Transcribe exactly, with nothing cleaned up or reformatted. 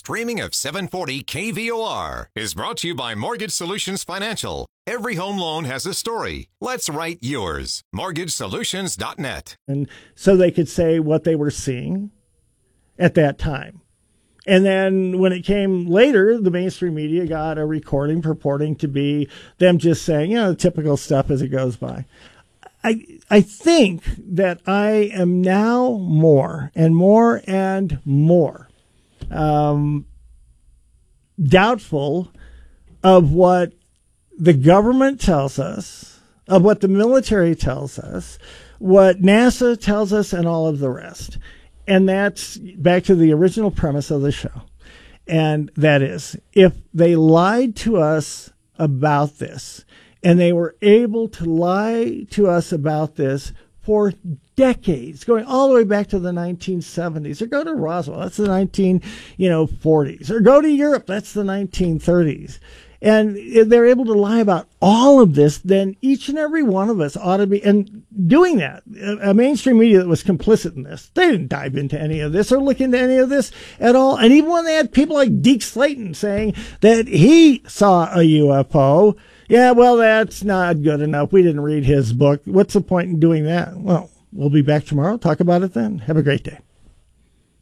streaming of seven forty K V O R is brought to you by Mortgage Solutions Financial. Every home loan has a story. Let's write yours. mortgage solutions dot net. And so they could say what they were seeing at that time. And then when it came later, the mainstream media got a recording purporting to be them just saying, you know, the typical stuff as it goes by. I I think that I am now more and more and more um, doubtful of what the government tells us, of what the military tells us, what NASA tells us, and all of the rest. And that's back to the original premise of the show. And that is, if they lied to us about this, and they were able to lie to us about this for decades, going all the way back to the nineteen seventies, or go to Roswell, that's the nineteen, you know, forties, or go to Europe, that's the nineteen thirties. And if they're able to lie about all of this, then each and every one of us ought to be, and doing that, a mainstream media that was complicit in this, they didn't dive into any of this or look into any of this at all. And even when they had people like Deke Slayton saying that he saw a U F O, yeah, well, that's not good enough. We didn't read his book. What's the point in doing that? Well, we'll be back tomorrow. Talk about it then. Have a great day.